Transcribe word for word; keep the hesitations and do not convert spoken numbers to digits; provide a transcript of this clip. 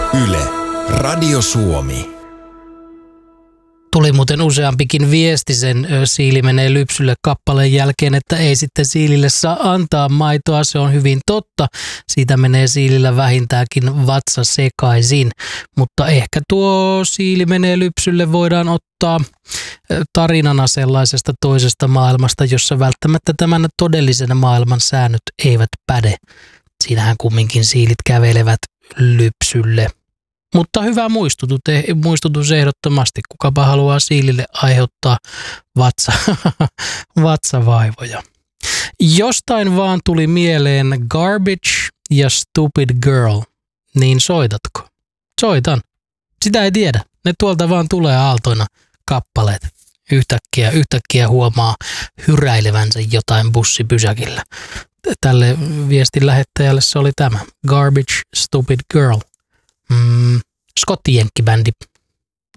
Yle, Radio Suomi. Tuli muuten useampikin viesti sen ö, Siili menee lypsylle kappaleen jälkeen, että ei sitten siilille saa antaa maitoa. Se on hyvin totta. Siitä menee siilillä vähintäänkin vatsa sekaisin. Mutta ehkä tuo Siili menee lypsylle voidaan ottaa ö, tarinana sellaisesta toisesta maailmasta, jossa välttämättä tämän todellisen maailman säännöt eivät päde. Siinähän kumminkin siilit kävelevät lypsylle. Mutta hyvä muistutus, muistutus ehdottomasti, kukapa haluaa siilille aiheuttaa vatsa, vatsavaivoja. Jostain vaan tuli mieleen Garbage ja Stupid Girl, niin soitatko? Soitan. Sitä ei tiedä. Ne tuolta vaan tulee aaltoina kappaleet. Yhtäkkiä, yhtäkkiä huomaa hyräilevänsä jotain bussipysäkillä. Tälle viestin lähettäjälle se oli tämä. Garbage, Stupid Girl. Mm, skottijenkkibändi